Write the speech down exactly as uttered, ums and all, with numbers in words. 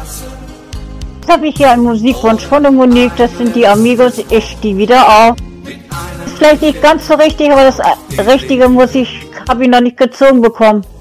Jetzt habe ich hier einen Musikwunsch von der Monique, das sind die Amigos, ich stehe wieder auf. Ist vielleicht nicht ganz so richtig, aber das Richtige muss ich, habe ich noch nicht gezogen bekommen.